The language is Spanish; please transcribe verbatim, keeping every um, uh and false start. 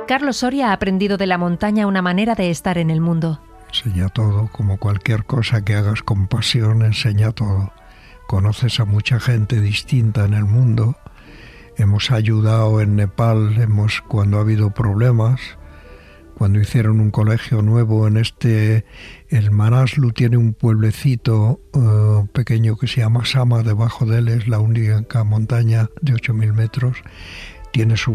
Carlos Soria ha aprendido de la montaña una manera de estar en el mundo. Enseña todo, como cualquier cosa que hagas con pasión, enseña todo. Conoces a mucha gente distinta en el mundo. Hemos ayudado en Nepal, hemos cuando ha habido problemas, cuando hicieron un colegio nuevo en este, el Manaslu tiene un pueblecito uh, pequeño que se llama Sama, debajo de él es la única montaña de ocho mil metros, tiene su